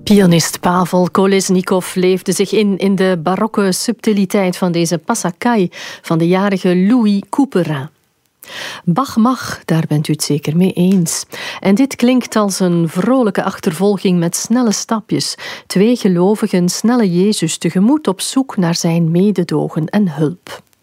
Pianist Pavel Kolesnikov leefde zich in de barokke subtiliteit van deze Passacaille van de jarige Louis Couperin. Bach mag, daar bent u het zeker mee eens. En dit klinkt als een vrolijke achtervolging met snelle stapjes. Twee gelovigen snellen Jezus tegemoet op zoek naar zijn mededogen en hulp.